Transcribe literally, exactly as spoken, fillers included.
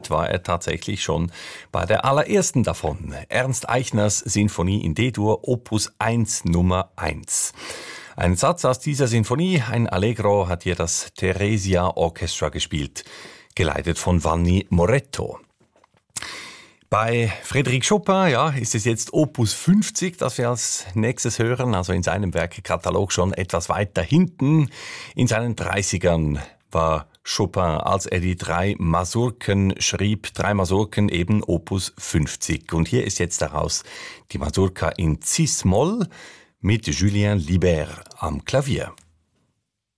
war er tatsächlich schon bei der allerersten davon. Ernst Eichners Sinfonie in D-Dur, Opus eins Nummer eins. Ein Satz aus dieser Sinfonie, ein Allegro, hat hier das Theresia Orchestra gespielt, geleitet von Vanni Moretto. Bei Frédéric Chopin, ja, ist es jetzt Opus fünfzig, das wir als nächstes hören, also in seinem Werkekatalog schon etwas weiter hinten. In seinen dreißigern war Chopin, als er die drei Masurken schrieb, drei Masurken eben Opus fünfzig. Und hier ist jetzt daraus die Masurka in Cis-Moll mit Julien Libert am Klavier.